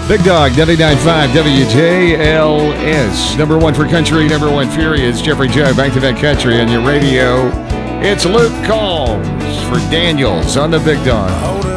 Big Dog, 99.5 WJLS. Number one for country, number one furious. Jeffrey Joe, back to that country on your radio. It's Luke Combs for Daniels on the Big Dog.